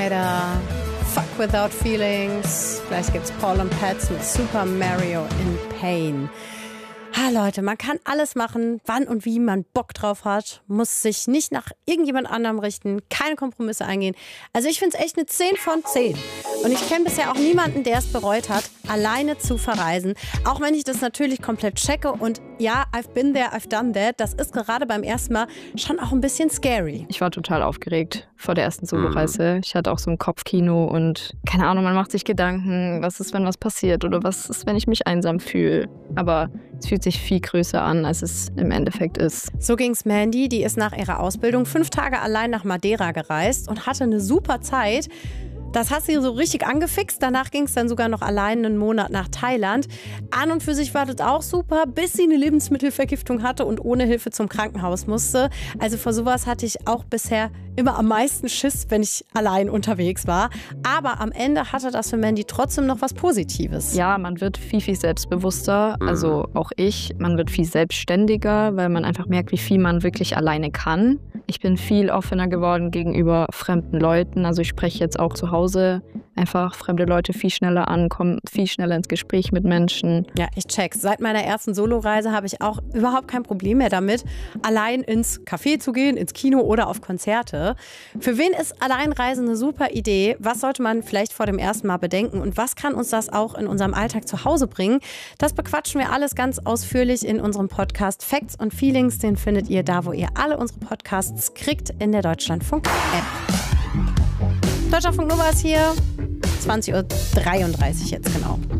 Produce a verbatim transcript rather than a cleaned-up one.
Snyder, Fuck Without Feelings. Gleich gibt's Paul and Pets mit Super Mario in Pain. Ah, Leute, man kann alles machen, wann und wie man Bock drauf hat, muss sich nicht nach irgendjemand anderem richten, keine Kompromisse eingehen. Also ich finde es echt eine zehn von zehn. Und ich kenne bisher auch niemanden, der es bereut hat, alleine zu verreisen. Auch wenn ich das natürlich komplett checke und ja, I've been there, I've done that. Das ist gerade beim ersten Mal schon auch ein bisschen scary. Ich war total aufgeregt vor der ersten Soloreise. Ich hatte auch so ein Kopfkino und keine Ahnung, man macht sich Gedanken, was ist, wenn was passiert oder was ist, wenn ich mich einsam fühle. Aber es fühlt sich viel größer an, als es im Endeffekt ist. So ging's Mandy, die ist nach ihrer Ausbildung fünf Tage allein nach Madeira gereist und hatte eine super Zeit. Das hat sie so richtig angefixt. Danach ging es dann sogar noch allein einen Monat nach Thailand. An und für sich war das auch super, bis sie eine Lebensmittelvergiftung hatte und ohne Hilfe zum Krankenhaus musste. Also vor sowas hatte ich auch bisher immer am meisten Schiss, wenn ich allein unterwegs war. Aber am Ende hatte das für Mandy trotzdem noch was Positives. Ja, man wird viel, viel selbstbewusster. Also auch ich. Man wird viel selbstständiger, weil man einfach merkt, wie viel man wirklich alleine kann. Ich bin viel offener geworden gegenüber fremden Leuten. Also ich spreche jetzt auch zu Hause einfach fremde Leute viel schneller an, komme viel schneller ins Gespräch mit Menschen. Ja, ich check's. Seit meiner ersten Soloreise habe ich auch überhaupt kein Problem mehr damit, allein ins Café zu gehen, ins Kino oder auf Konzerte. Für wen ist Alleinreisen eine super Idee? Was sollte man vielleicht vor dem ersten Mal bedenken? Und was kann uns das auch in unserem Alltag zu Hause bringen? Das bequatschen wir alles ganz ausführlich in unserem Podcast Facts und Feelings. Den findet ihr da, wo ihr alle unsere Podcasts kriegt, in der Deutschlandfunk-App. Deutschlandfunk Nova ist hier, zwanzig Uhr dreiunddreißig jetzt genau.